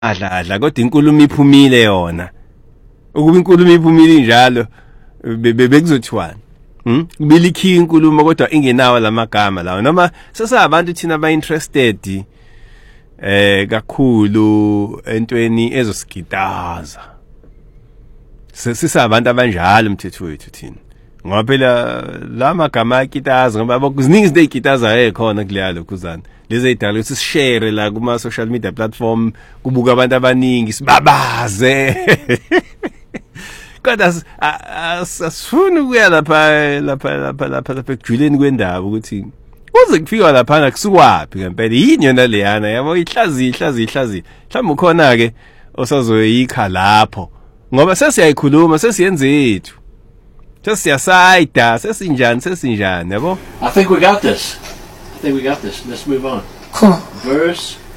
adla kodwa inkulumo iphumile yona ukuba inkulumo iphumile njalo bekuzothiwani kubilikhi inkulumo kodwa ingenawo lamagama lawo noma sesabantu thina ba interested kakhulu entweni ezosigitaza sisabantu abanjalo umthetho wethu thina ngoba phela lamagama akitaza ngoba kuziningi izinto ezigitaza ekhona kulelo kuzana lezi ezidala ukuthi sishare la kuma social media platform kubuka abantu abaningi sibabaze kodwa asifuni ukuya lapha ekujuleni kwendaba ukuthi kuze kufika lapha kusukwaphi ngempela yini yona leyana yabo ihlazi mhlawumbe ukhona ke osazoyikha lapho ngoba sesiyayikhuluma sesiyenze yethu sesiyasayida sesinjani yabo. I think we got this. Let's move on. Cool. Verse